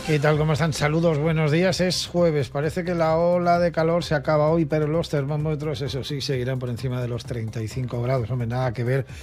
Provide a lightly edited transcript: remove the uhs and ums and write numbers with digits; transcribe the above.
¿Qué tal? ¿Cómo están? Saludos, buenos días. Es jueves. Parece que la ola de calor se acaba hoy, pero los termómetros, eso sí, seguirán por encima de los 35 grados. Hombre, nada que ver